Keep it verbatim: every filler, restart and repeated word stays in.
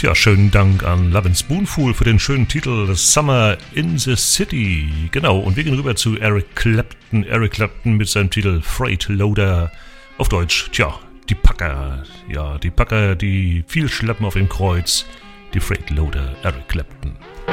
Tja, schönen Dank an Lovin' Spoonful für den schönen Titel Summer in the City. Genau, und wir gehen rüber zu Eric Clapton. Eric Clapton mit seinem Titel Freight Loader. Auf Deutsch, tja, die Packer. Ja, die Packer, die viel schleppen auf dem Kreuz. Die Freight Loader, Eric Clapton.